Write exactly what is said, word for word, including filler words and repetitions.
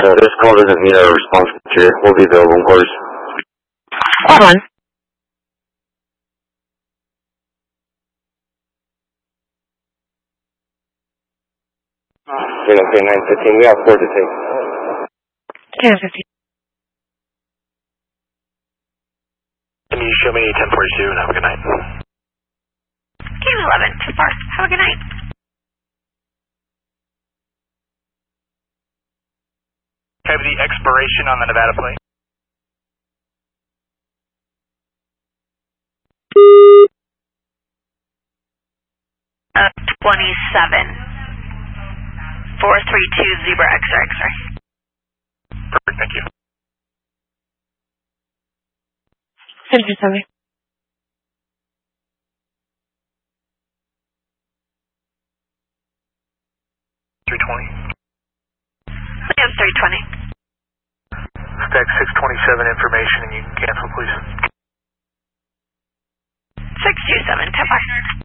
uh, this call doesn't need a response here. We'll be available in course. Hold on. Okay, nine fifteen. We have four to take. ten fifteen. Can you show me ten forty-two and have a good night? Game eleven, too far. Have a good night. Have the expiration on the Nevada plate. Uh, twenty-seven. four three two Zebra X-ray X-ray. Perfect, thank you. ten fifty-seven. three twenty. We have three twenty. Stack six twenty-seven information and you can cancel, please. six two seven, ten five.